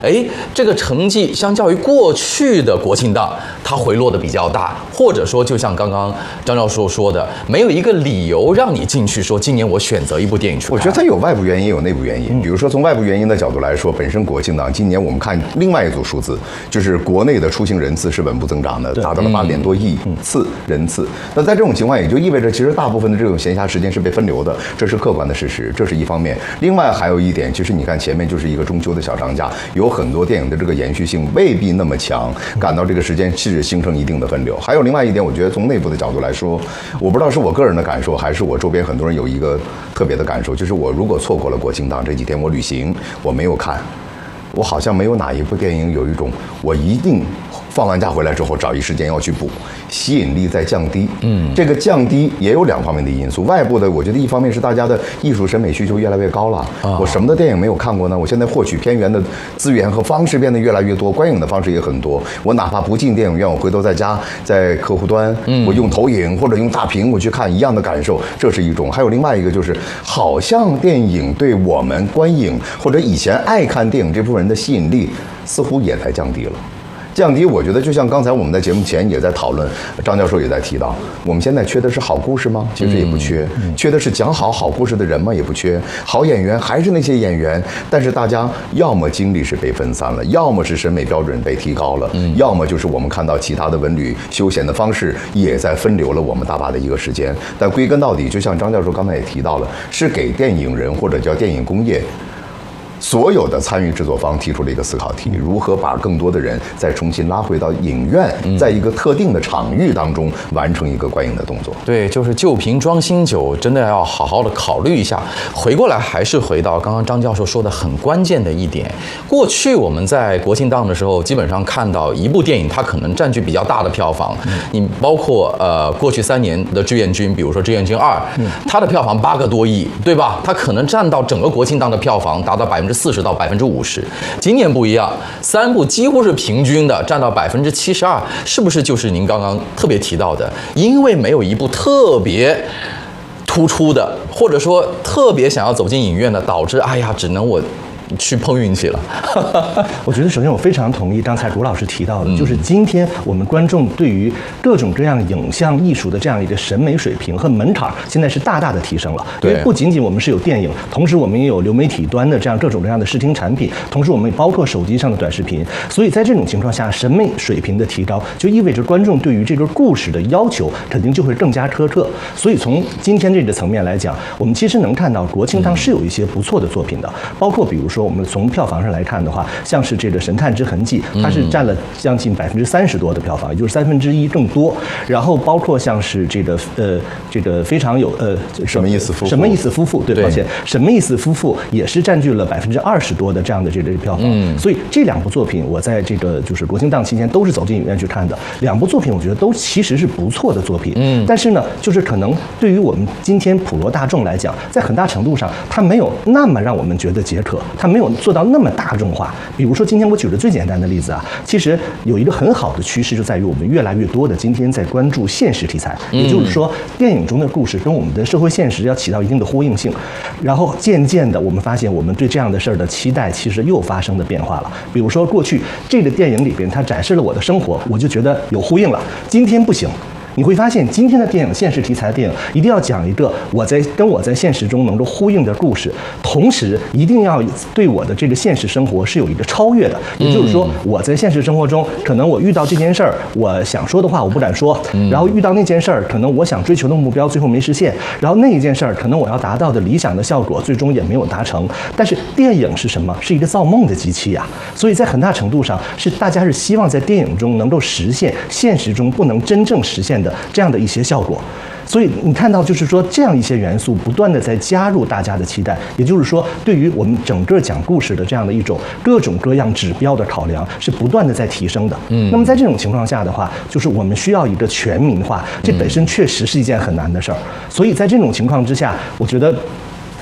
这个成绩相较于过去的国庆档，它回落的比较大，或者说就像刚刚张教授说的，没有一个理由让你进去说今年我选择一部电影去看。 我觉得它有外部原因，也有内部原因。比如说从外部原因的角度来说，本身国庆档今年我们看另外一组数字，就是国内的出行人次是稳步增长的，达到了8点多亿人次。那在这种情况，也就意味着其实大部分的这种闲暇时间是被分流的，这是客观的事实，这是一方面。另外还有一点，其实你看前面就是一个中秋的小长假，有很多电影的这个延续性未必那么强，赶到这个时间是形成一定的分流。还有另外一点，我觉得从内部的角度来说，我不知道是我个人的感受，还是我周边很多人有一个特别的感受，就是我如果错过了国庆档这几天我旅行，我没有看，我好像没有哪一部电影有一种我一定放完假回来之后找一时间要去补，吸引力在降低。这个降低也有2方面的因素。外部的，我觉得一方面是大家的艺术审美需求越来越高了。我什么的电影没有看过呢？我现在获取片源的资源和方式变得越来越多，观影的方式也很多。我哪怕不进电影院，我回头在家在客户端，我用投影或者用大屏我去看一样的感受，这是一种。还有另外一个就是，好像电影对我们观影或者以前爱看电影这部分人的吸引力似乎也在降低了。降低，我觉得就像刚才我们在节目前也在讨论，张教授也在提到，我们现在缺的是好故事吗？其实也不缺，缺的是讲好故事的人吗？也不缺，好演员还是那些演员，但是大家要么精力是被分散了，要么是审美标准被提高了，要么就是我们看到其他的文旅休闲的方式也在分流了我们大把的一个时间。但归根到底，就像张教授刚才也提到了，是给电影人或者叫电影工业所有的参与制作方提出了一个思考题：如何把更多的人再重新拉回到影院，在一个特定的场域当中完成一个观影的动作。 对，就是旧瓶装新酒，真的要好好的考虑一下。回过来还是回到刚刚张教授说的很关键的一点，过去我们在国庆档的时候，基本上看到一部电影它可能占据比较大的票房，你包括过去3年的志愿军，比如说志愿军2，它的票房8个多亿，对吧？它可能占到整个国庆档的票房达到40%到50%。今年不一样，3部几乎是平均的，占到72%，是不是就是您刚刚特别提到的？因为没有一部特别突出的，或者说特别想要走进影院的，导致只能我去碰运气了。 我觉得首先我非常同意刚才卢老师提到的，就是今天我们观众对于各种各样影像艺术的这样一个审美水平和门槛，现在是大大的提升了。因为不仅仅我们是有电影，同时我们也有流媒体端的这样各种各样的视听产品，同时我们也包括手机上的短视频。所以在这种情况下，审美水平的提高，就意味着观众对于这个故事的要求肯定就会更加苛刻。所以从今天这个层面来讲，我们其实能看到国庆档是有一些不错的作品的，包括比如说我们从票房上来看的话，像是这个《神探之痕迹》，它是占了将近30%多的票房，也就是1/3更多。然后包括像是这个非常有什么意思夫妇？ 什么意思夫妇？对，抱歉，什么意思夫妇也是占据了20%多的这样的这个票房。所以这2部作品，我在这个就是国庆档期间都是走进影院去看的。2部作品，我觉得都其实是不错的作品。但是呢，就是可能对于我们今天普罗大众来讲，在很大程度上，它没有那么让我们觉得解渴，它没有做到那么大众化。比如说今天我举个最简单的例子啊，其实有一个很好的趋势，就在于我们越来越多的今天在关注现实题材，也就是说电影中的故事跟我们的社会现实要起到一定的呼应性。然后渐渐的我们发现我们对这样的事儿的期待其实又发生了变化了。比如说过去这个电影里边它展示了我的生活，我就觉得有呼应了，今天不行。你会发现今天的电影，现实题材的电影一定要讲一个我在现实中能够呼应的故事，同时一定要对我的这个现实生活是有一个超越的。也就是说，我在现实生活中，可能我遇到这件事儿，我想说的话我不敢说，然后遇到那件事儿，可能我想追求的目标最后没实现，然后那一件事儿，可能我要达到的理想的效果最终也没有达成。但是电影是什么？是一个造梦的机器呀。所以在很大程度上，大家是希望在电影中能够实现现实中不能真正实现的这样的一些效果。所以你看到就是说这样一些元素不断的在加入大家的期待，也就是说对于我们整个讲故事的这样的一种各种各样指标的考量是不断的在提升的。那么在这种情况下的话，就是我们需要一个全民化，这本身确实是一件很难的事儿。所以在这种情况之下，我觉得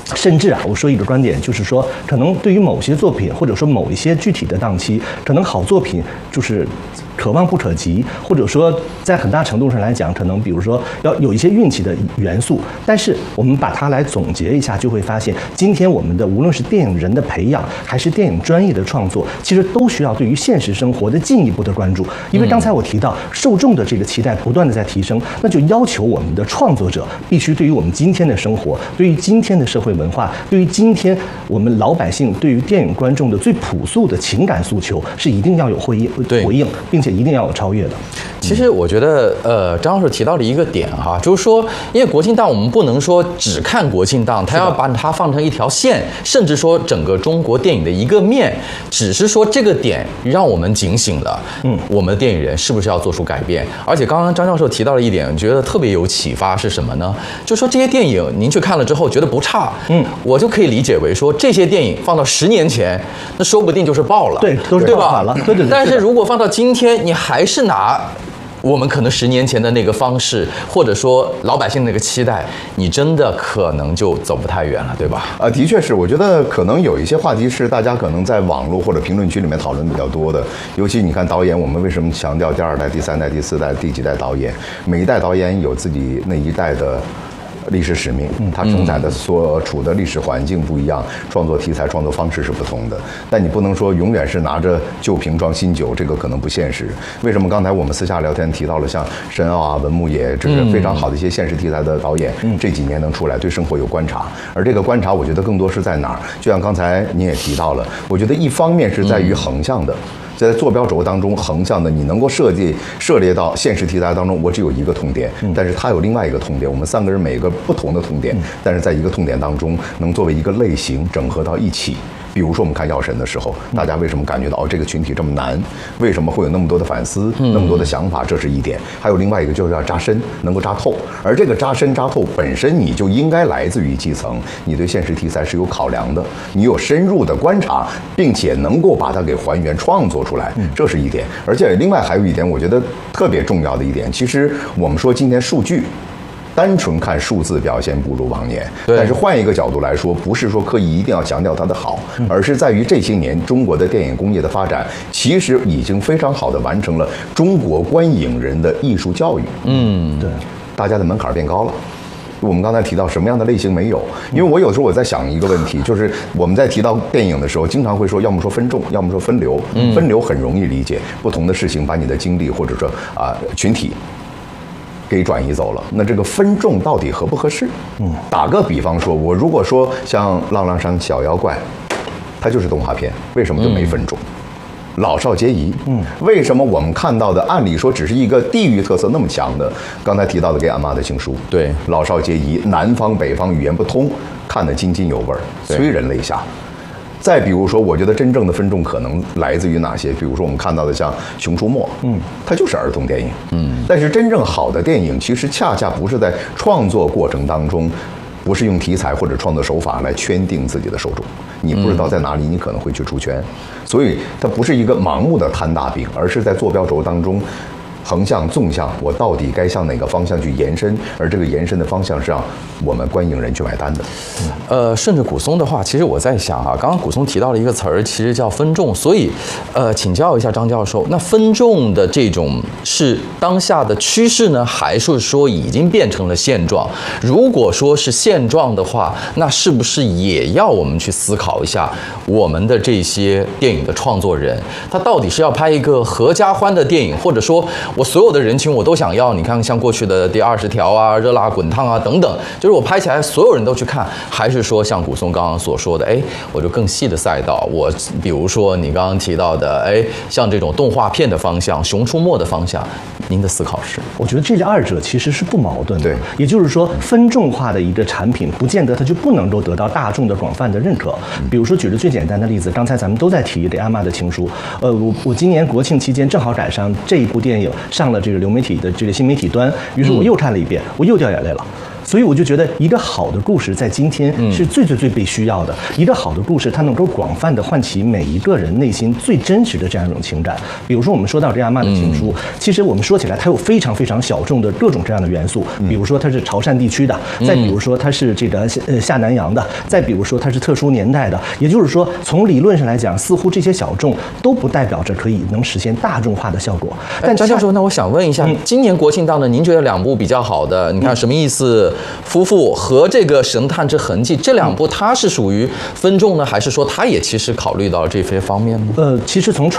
甚至啊，我说一个观点，就是说，可能对于某些作品，或者说某一些具体的档期，可能好作品就是可望不可及，或者说在很大程度上来讲，可能比如说要有一些运气的元素。但是我们把它来总结一下，就会发现，今天我们的无论是电影人的培养，还是电影专业的创作，其实都需要对于现实生活的进一步的关注。因为刚才我提到，受众的这个期待不断的在提升，那就要求我们的创作者必须对于我们今天的生活，对于今天的社会文化，对于今天我们老百姓对于电影观众的最朴素的情感诉求，是一定要有回应，并且一定要有超越的。 其实我觉得，张教授提到了一个点哈，就是说，因为国庆档我们不能说只看国庆档，他要把它放成一条线，甚至说整个中国电影的一个面，只是说这个点让我们警醒了，我们的电影人是不是要做出改变？而且刚刚张教授提到了一点，觉得特别有启发是什么呢？就是说这些电影您去看了之后觉得不差，我就可以理解为说这些电影放到10年前，那说不定就是爆了， 对，都是爆款了，对。 但是如果放到今天，你还是拿我们可能10年前的那个方式，或者说老百姓那个期待，你真的可能就走不太远了，对吧？ 的确是，我觉得可能有一些话题是大家可能在网络或者评论区里面讨论比较多的，尤其你看导演，我们为什么强调第2代、第3代、第4代、第几代导演？每一代导演有自己那一代的历史使命，它承载的所处的历史环境不一样，创作题材、创作方式是不同的。但你不能说永远是拿着旧瓶装新酒，这个可能不现实。为什么刚才我们私下聊天提到了像申奥啊、文牧野，这是非常好的一些现实题材的导演，这几年能出来，对生活有观察。而这个观察，我觉得更多是在哪儿？就像刚才您也提到了，我觉得一方面是在于横向的。在坐标轴当中，横向的你能够涉猎到现实题材当中，我只有一个痛点，但是它有另外一个痛点，我们3个人每个不同的痛点，但是在一个痛点当中能作为一个类型整合到一起。比如说我们看《药神》的时候，大家为什么感觉到这个群体这么难？为什么会有那么多的反思，那么多的想法？这是一点。还有另外一个就是要扎深，能够扎透。而这个扎深扎透本身，你就应该来自于基层，你对现实题材是有考量的，你有深入的观察，并且能够把它给还原创作出来，这是一点。而且另外还有一点，我觉得特别重要的一点，其实我们说今天数据。单纯看数字表现不如往年，但是换一个角度来说，不是说刻意一定要强调它的好，而是在于这些年中国的电影工业的发展，其实已经非常好的完成了中国观影人的艺术教育。 对， 大家的门槛变高了。我们刚才提到什么样的类型没有？因为我有时候我在想一个问题，就是我们在提到电影的时候，经常会说，要么说分众，要么说分流。分流很容易理解，不同的事情把你的精力或者说群体给转移走了，那这个分众到底合不合适？打个比方说，我如果说像《浪浪山小妖怪》，它就是动画片，为什么就没分众？老少皆宜。为什么我们看到的按理说只是一个地域特色那么强的，刚才提到的《给俺妈的情书》， 对， 老少皆宜，南方北方语言不通，看得津津有味儿，催人泪下。再比如说，我觉得真正的分众可能来自于哪些？比如说我们看到的像《熊出没》，它就是儿童电影，但是真正好的电影其实恰恰不是在创作过程当中，不是用题材或者创作手法来圈定自己的受众，你不知道在哪里，你可能会去出圈，所以它不是一个盲目的摊大饼，而是在坐标轴当中。横向、纵向，我到底该向哪个方向去延伸？而这个延伸的方向是让我们观影人去买单的。 顺着古松的话，其实我在想啊，刚刚古松提到了一个词儿，其实叫分众。所以，请教一下张教授，那分众的这种是当下的趋势呢，还是说已经变成了现状？如果说是现状的话，那是不是也要我们去思考一下，我们的这些电影的创作人，他到底是要拍一个合家欢的电影，或者说？我所有的人群我都想要，你看像过去的第20条啊、热辣滚烫啊等等，就是我拍起来所有人都去看，还是说像古松刚刚所说的，我就更细的赛道，我比如说你刚刚提到的，像这种动画片的方向、熊出没的方向，您的思考是？ 我觉得这2者其实是不矛盾的。 对， 也就是说，分众化的一个产品，不见得它就不能够得到大众的广泛的认可。比如说举个最简单的例子，刚才咱们都在提《给阿妈的情书》，我今年国庆期间正好赶上这一部电影。上了这个流媒体的这个新媒体端，于是我又看了一遍，我又掉眼泪了。 所以我就觉得一个好的故事在今天是最被需要的。一个好的故事，它能够广泛的唤起每一个人内心最真实的这样一种情感。比如说我们说到这阿嬷的情书，其实我们说起来它有非常小众的各种这样的元素，比如说它是潮汕地区的，再比如说它是这个下南洋的，再比如说它是特殊年代的。也就是说，从理论上来讲，似乎这些小众都不代表着能实现大众化的效果。但张教授，那我想问一下，今年国庆档呢，您觉得2部比较好的？你看什么意思？夫妇和这个《神探之痕迹》这2部，它是属于分众呢，还是说它也其实考虑到这些方面呢？ 其实从